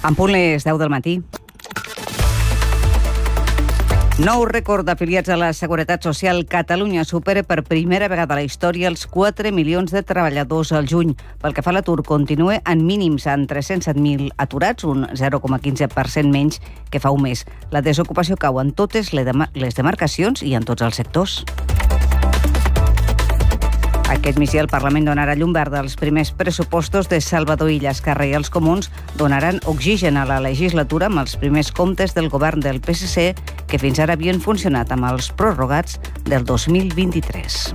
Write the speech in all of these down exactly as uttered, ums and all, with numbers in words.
En punt les deu del matí. Nou rècord d'afiliats a la Seguretat Social. Catalunya supera per primera vegada a la història els quatre milions de treballadors al juny. Pel que fa a l'atur, continua en mínims amb tres-cents set mil aturats, un zero coma quinze per cent menys que fa un mes. La desocupació cau en totes les demarcacions i en tots els sectors. Aquest migdia el Parlament donarà llum verda als primers pressupostos de Salvador Illa. Esquerra i els Comuns donaran oxigen a la legislatura amb els primers comptes del govern del P S C que fins ara havien funcionat amb els prorrogats del dos mil vint-i-tres.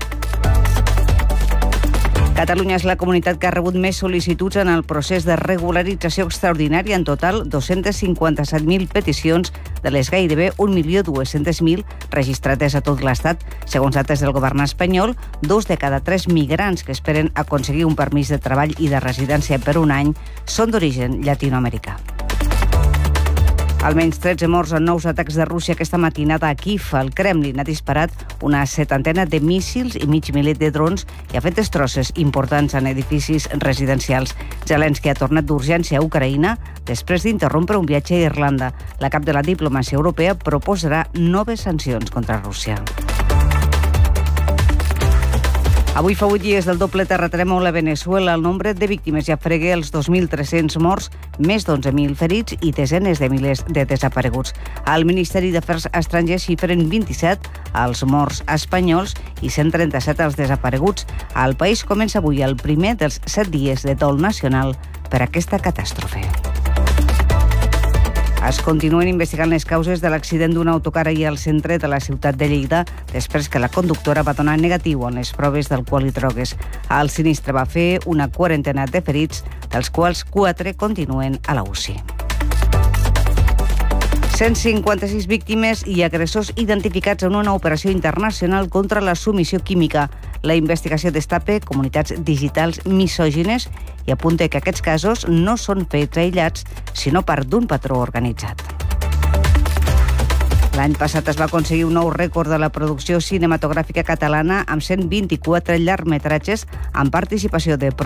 Catalunya és la comunitat que ha rebut més sol·licituds en el procés de regularització extraordinària. En total, dos-cents cinquanta-set mil peticions de les gairebé un milió dos-cents mil registrades a tot l'Estat. Segons dades del govern espanyol, dos de cada tres migrants que esperen aconseguir un permís de treball i de residència per un any són d'origen llatinoamericà. Almenys tretze morts en nous atacs de Rússia aquesta matinada a Kíev. El Kremlin ha disparat una setantena de míssils i mig miler de drons i ha fet destrosses importants en edificis residencials. Zelensky ha tornat d'urgència a Ucraïna després d'interrompre un viatge a Irlanda. La cap de la diplomàcia europea proposarà noves sancions contra Rússia. Avui fa vuit dies del doble terratrèmol a Veneçuela. El nombre de víctimes ja frega els dos mil tres-cents morts, més d'onze mil ferits i desenes de milers de desapareguts. Al Ministeri d'Afers Estrangers xifren vint-i-set els morts espanyols i cent trenta-set els desapareguts. El país comença avui el primer dels set dies de dol nacional per aquesta catàstrofe. Es continuen investigant les causes de l'accident d'un autocar ahir al centre de la ciutat de Lleida després que la conductora va donar negatiu en les proves d'alcohol i drogues. El sinistre va fer una quarantena de ferits, dels quals quatre continuen a la U C I. cent cinquanta-sis víctimes i agressors identificats en una operació internacional contra la submissió química. La investigació destapa comunitats digitals misògines i apunta que aquests casos no són fets aïllats, sinó part d'un patró organitzat. L'any passat es va aconseguir un nou rècord de la producció cinematogràfica catalana amb cent vint-i-quatre llargmetratges amb participació de